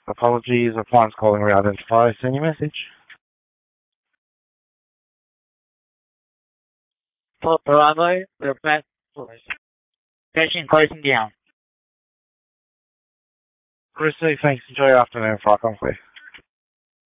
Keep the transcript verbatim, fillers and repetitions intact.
Apologies, upon calling re-identify. Send your message. Port Bravo, we're back. Station closing down. Receive, thanks. Enjoy your afternoon. Fly conflict.